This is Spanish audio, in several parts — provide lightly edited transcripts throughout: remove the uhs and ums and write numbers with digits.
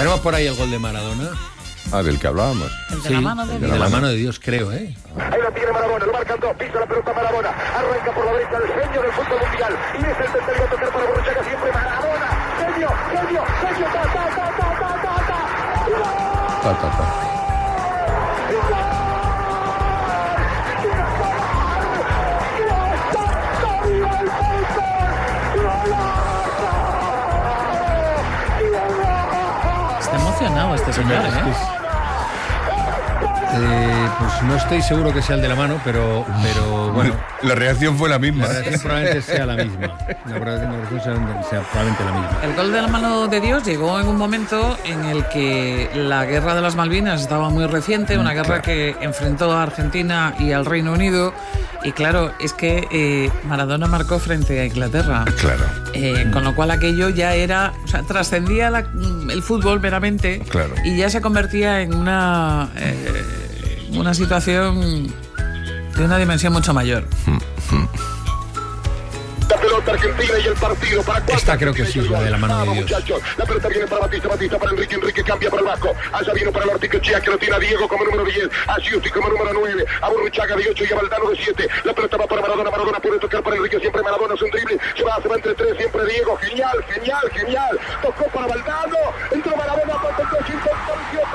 Tenemos por ahí el gol de Maradona. Del que hablábamos. El de la mano de Dios. De la mano de Dios, creo, Ahí lo tiene Maradona, lo marcan dos, pisa la pelota Maradona, arranca por la derecha el genio del fútbol mundial, y es el tercero a tocar para Borruchaga, siempre Maradona, genio, Está emocionado este señor, pues no estoy seguro que sea el de la mano, pero bueno. La reacción fue la misma. La reacción probablemente sea la misma. La reacción sea probablemente la misma. El gol de la mano de Dios llegó en un momento en el que la guerra de las Malvinas estaba muy reciente, una guerra que enfrentó a Argentina y al Reino Unido. Y claro, es que Maradona marcó frente a Inglaterra. Claro. Con lo cual aquello ya era, o sea, trascendía el fútbol meramente. Claro. Y ya se convertía en una situación de una dimensión mucho mayor. La pelota argentina y el partido para cuatro. Esta creo que sí es la de la mano de Dios. Muchachos. La pelota viene para Batista para Enrique cambia para el Vasco. Allá vino para el Orticochea, que lo tiene a Diego como número 10, a Giusti como número 9, a Borruchaga de 8 y a Valdano de 7. La pelota va para Maradona puede tocar para Enrique, siempre Maradona es un drible, se va entre tres, siempre Diego, genial. Tocó para Valdano, entró Maradona, tocó sin gol.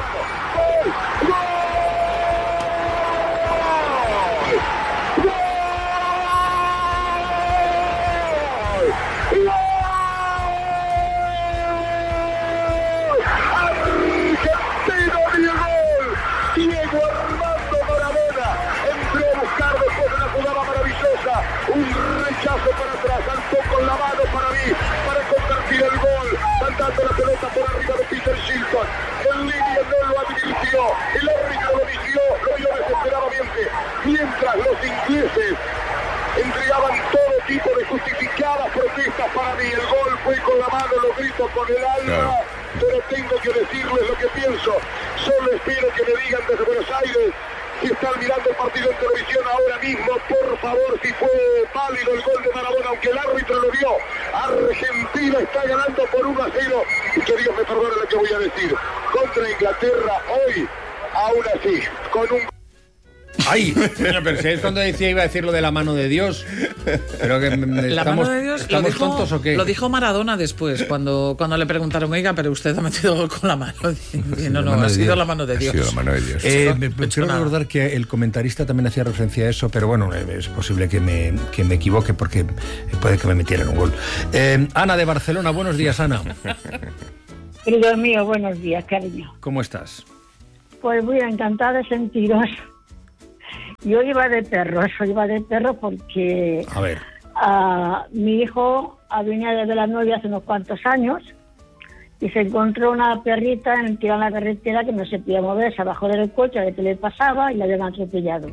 Un rechazo para atrás, saltó con la mano para mí, para convertir el gol, mandando la pelota por arriba de Peter Shilton. El línea no lo advirtió, el árbitro lo vio desesperadamente, mientras los ingleses entregaban todo tipo de justificadas protestas para mí. El gol fue con la mano, lo grito con el alma, pero tengo que decirles lo que pienso. Solo espero que me digan desde Buenos Aires si están mirando el partido en televisión ahora mismo, por favor, si fue válido el gol de Maradona, aunque el árbitro lo vio. Argentina está ganando por 1-0, y que Dios me perdone lo que voy a decir. Contra Inglaterra hoy, aún así, con un... ¡Ay! Pero si es cuando decía iba a decir lo de la mano de Dios. Pero que la mano de Dios ¿estamos tontos o qué? Lo dijo Maradona después, cuando le preguntaron, oiga, pero usted ha metido gol con la mano. Y no, ha sido la mano de Dios. Ha sido la mano de Dios. Quiero recordar que el comentarista también hacía referencia a eso, pero bueno, es posible que me equivoque porque puede que me metieran un gol. Ana de Barcelona, buenos días, Ana. Querido mío, buenos días, cariño. ¿Cómo estás? Pues muy encantada de sentiros. Yo iba de perro porque a ver. Mi hijo venía desde la novia hace unos cuantos años y se encontró una perrita en la carretera que no se podía mover, se bajó del coche a ver qué le pasaba y la habían atropellado.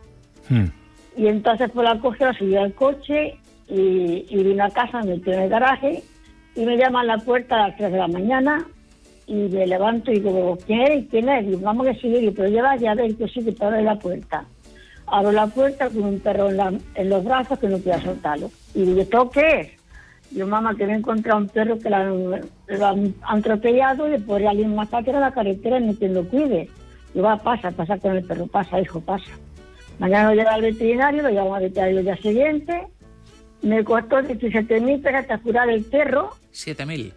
Y entonces pues la cogió, la subió al coche y vino a casa, me metió en el garaje y me llaman a la puerta a las 3 de la mañana y me levanto y digo, ¿quién es? Y digo, vamos que sigue, pero lleva llave, que sí, que te abre la puerta. Abro la puerta con un perro en los brazos que no podía soltarlo. Y digo, ¿esto qué es? Digo, mamá, que me he encontrado un perro que lo han atropellado y después alguien más a la carretera y no quien lo cuide. Digo, pasa con el perro, pasa, hijo, pasa. Mañana lo lleva al veterinario, lo llevamos al veterinario el día siguiente. Me costó 17.000 pesos hasta curar el perro. 7.000.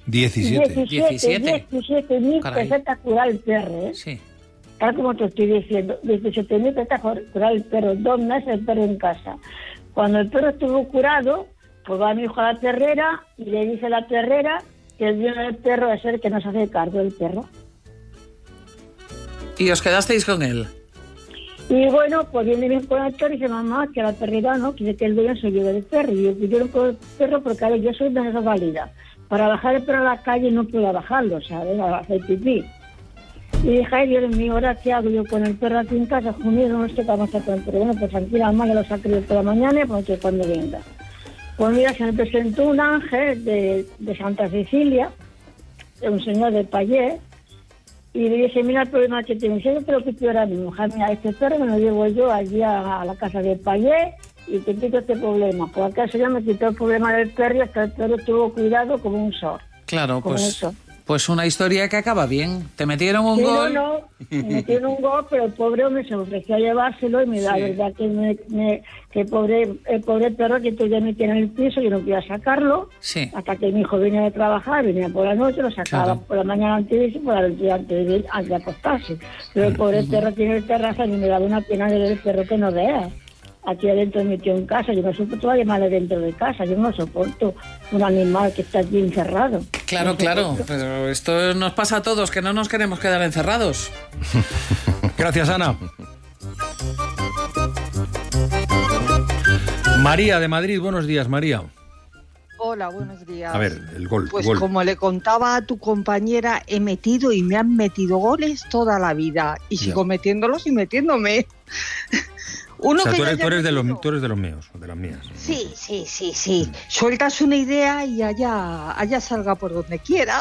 17.000 pesos hasta curar el perro, ¿eh? Sí. Tal como te estoy diciendo, 17.000 pesos curar el perro, 2 meses el perro en casa. Cuando el perro estuvo curado, pues va mi hijo a la perrera y le dice a la perrera que el dueño del perro es el que nos hace cargo del perro. ¿Y os quedasteis con él? Y bueno, pues viene mi conector y dice, mamá, que la perrera no, quiere que el dueño se lleve el perro. Y yo no puedo el perro porque a ver, yo soy de esa válida. Para bajar el perro a la calle no puedo bajarlo, ¿sabes? A hacer pipí. Y dije, ay, Dios mío, ¿ahora qué hago yo con el perro aquí en casa? Junio, no sé qué vamos a hacer con el perro. Bueno, pues tranquila, mamá, ya lo saqué yo por la mañana y pues que cuando venga. Pues mira, se me presentó un ángel de Santa Cecilia, un señor de Payés, y le dije, mira el problema que tiene. Yo creo que tú eras mi mujer, mira, este perro me lo llevo yo allí a la casa de Payés y te quito este problema. Pues acá el señor me quitó el problema del perro y hasta el perro estuvo cuidado como un sol. Claro, como pues Pues una historia que acaba bien. Te metieron un gol. No, me metieron un gol, pero el pobre hombre se ofreció a llevárselo y la verdad que el pobre perro que todavía me tiene en el piso, yo no podía sacarlo. Sí. Hasta que mi hijo venía de trabajar, venía por la noche, lo sacaba por la mañana antes de irse, por la noche antes de acostarse. Pero el pobre perro tiene el terraza y me daba una pena de ver el perro que no veas. Aquí adentro metido en casa, yo no soporto animales dentro de casa, yo no soporto un animal que está aquí encerrado. Claro, no claro, pero esto nos pasa a todos, que no nos queremos quedar encerrados. Gracias, Ana. María de Madrid, buenos días, María. Hola, buenos días. A ver, el gol. Pues gol. como le contaba a tu compañera, he metido y me han metido goles toda la vida y sigo metiéndolos y metiéndome. O sea, tú eres de los míos, de las mías. Sí. Sueltas una idea y allá salga por donde quiera.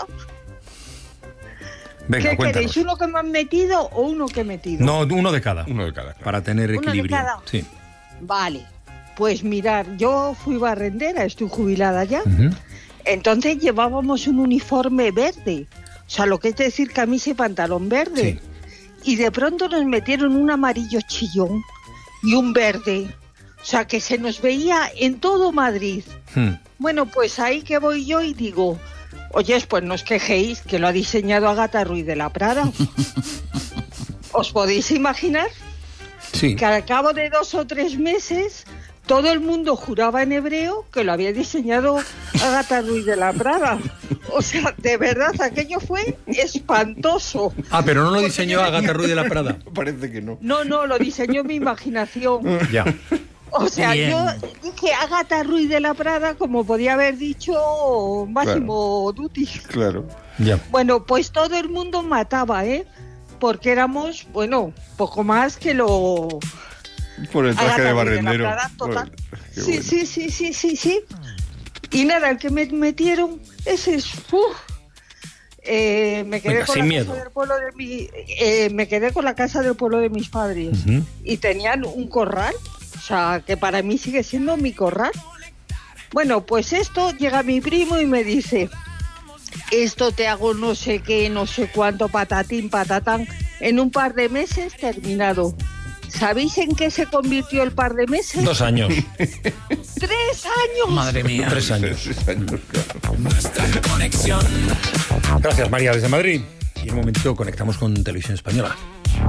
Venga, ¿Qué cuéntanos. queréis? ¿Uno que me han metido o uno que he metido? No, uno de cada. Uno de cada. Claro. Para tener ¿Uno de equilibrio. cada? Sí. Vale. Pues mirar, yo fui barrendera, estoy jubilada ya. Uh-huh. Entonces llevábamos un uniforme verde. O sea, lo que es decir, camisa y pantalón verde. Sí. Y de pronto nos metieron un amarillo chillón y un verde. O sea, que se nos veía en todo Madrid. Bueno, pues ahí que voy yo y digo, oye, pues no os quejéis, que lo ha diseñado Agatha Ruiz de la Prada. ¿Os podéis imaginar? Sí. Que al cabo de 2 o 3 meses todo el mundo juraba en hebreo que lo había diseñado Agatha Ruiz de la Prada. O sea, de verdad, aquello fue espantoso. Ah, pero no lo diseñó Agatha Ruiz de la Prada. Parece que no. No, lo diseñó mi imaginación. Ya. O sea, Bien. yo dije Agatha Ruiz de la Prada como podía haber dicho Máximo Dutti. Claro. Ya. Bueno, pues todo el mundo mataba, porque éramos, bueno, poco más que lo... Por el traje de barrendero. Prada, total. Qué Sí, bueno. sí. Y nada, el que me metieron, ese es... me quedé Venga, con sin la miedo. casa del pueblo me quedé con la casa del pueblo de mis padres. Ujú. Y tenían un corral, o sea, que para mí sigue siendo mi corral. Bueno, pues esto, llega mi primo y me dice, esto te hago no sé qué, no sé cuánto, patatín, patatán, en un par de meses terminado. ¿Sabéis en qué se convirtió el par de meses? 2 años. 3 años. Madre mía. 3 años. 3 años, claro. Gracias, María, desde Madrid. Y en un momentito conectamos con Televisión Española.